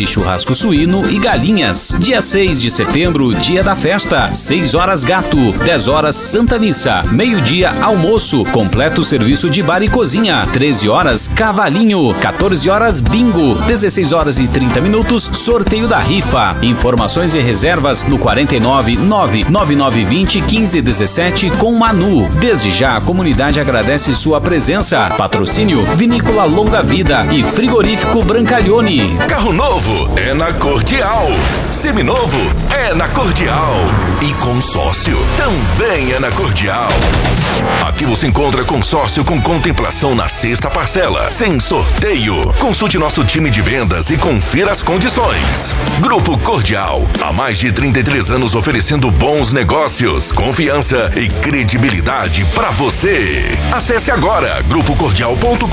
de churrasco suíno e galinhas. Dia 6 de setembro, dia da festa. 6 horas gato, 10 horas Santa Missa. Meio-dia almoço, completo serviço de bar e cozinha. 13 horas cavalinho, 14 horas bingo. 16 horas e 30 minutos, sorteio da rifa. Informações e reservas no 49 99920 1517 com Manu. Desde já, a comunidade agradece sua presença. Patrocínio Vinícola Longa Vida e Frigorífico Brancalhone. Carro novo é na Cordial. Seminovo é na Cordial. E consórcio também é na Cordial. Aqui você encontra consórcio com contemplação na sexta parcela, sem sorteio. Consulte nosso time de vendas e confira as condições. Grupo Cordial, há mais de 33 anos oferecendo bons negócios, confiança e credibilidade para você. Acesse agora grupocordial.com.br.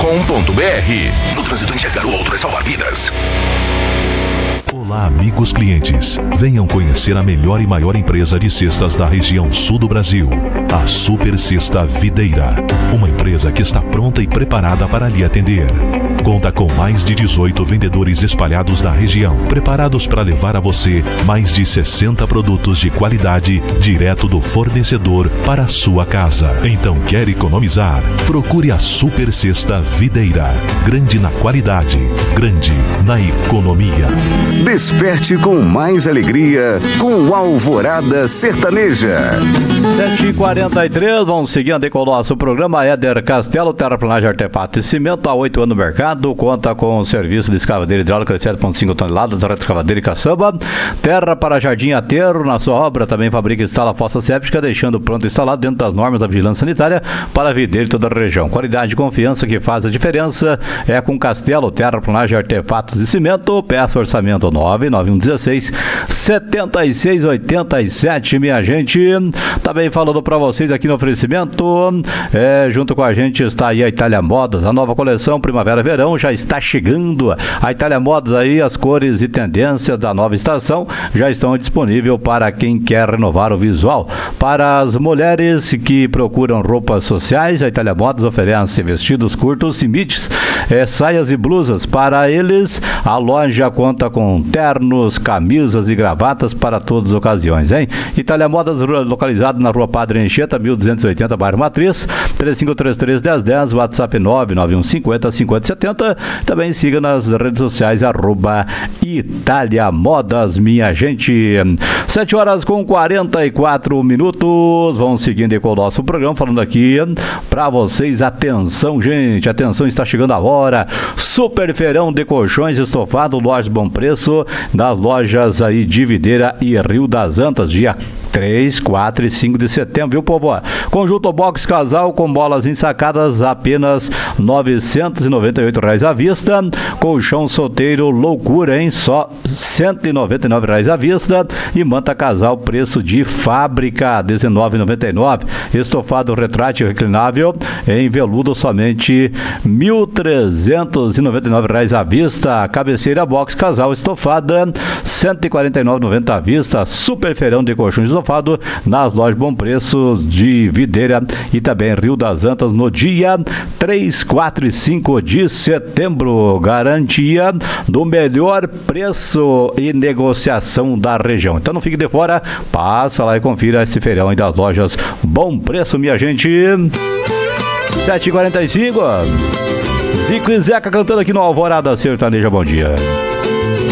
No trânsito, enxergar o outro é salvar vidas. Olá, amigos clientes. Venham conhecer a melhor e maior empresa de cestas da região sul do Brasil, a Super Cesta Videira. Uma empresa que está pronta e preparada para lhe atender. Conta com mais de 18 vendedores espalhados na região, preparados para levar a você mais de 60 produtos de qualidade direto do fornecedor para a sua casa. Então, quer economizar? Procure a Super Cesta Videira. Grande na qualidade, grande na economia. Desperte com mais alegria com Alvorada Sertaneja. 7h43, vamos seguindo aí com o nosso programa. Éder Castelo, terraplanagem, artefato e cimento, há 8 anos no mercado, conta com o serviço de escavadeira hidráulica de 7,5 toneladas, retroescavadeira e caçamba, terra para jardim aterro. Na sua obra também fabrica e instala fossa séptica, deixando pronto instalado dentro das normas da vigilância sanitária para videira em toda a região. Qualidade e confiança que faz a diferença é com Castelo, terraplanagem, artefatos e cimento. Peça orçamento 99116 7687, minha gente. Também falando para vocês aqui no oferecimento, junto com a gente está aí a Itália Modas, a nova coleção Primavera-Verão já está chegando. A Itália Modas aí, as cores e tendências da nova estação já estão disponíveis para quem quer renovar o visual. Para as mulheres que procuram roupas sociais, a Itália Modas oferece vestidos curtos, cimites, saias e blusas. Para eles, a loja conta com ternos, camisas e gravatas para todas as ocasiões, hein? Itália Modas, localizado na Rua Padre Anchieta, 1280, bairro Matriz, 3533-1010, WhatsApp 99150-5070. Também siga nas redes sociais, @Itália Modas, minha gente. 7h44. Vamos seguindo aí com o nosso programa, falando aqui para vocês. Atenção, gente, atenção, está chegando a hora. Super feirão de colchões estofado, lojas Bom Preço, das lojas aí de Videira e Rio das Antas, dia 3, 4 e 5 de setembro, viu, povo? Conjunto box casal com bolas ensacadas, apenas R$ 998 à vista. Colchão solteiro, loucura, hein? Só R$ 199 à vista. E manta casal, preço de fábrica, R$ 19,99. Estofado retrátil reclinável em veludo, somente R$ 1.399 à vista. Cabeceira box casal estofada, R$ 149,90 à vista. Super feirão de colchões estofado nas lojas Bom Preço de Videira e também Rio das Antas, no dia 3, 4 e 5 de setembro. Garantia do melhor preço e negociação da região. Então não fique de fora, passa lá e confira esse feirão aí das lojas Bom Preço, minha gente. 7h45. Zico e Zeca cantando aqui no Alvorada Sertaneja. Bom dia.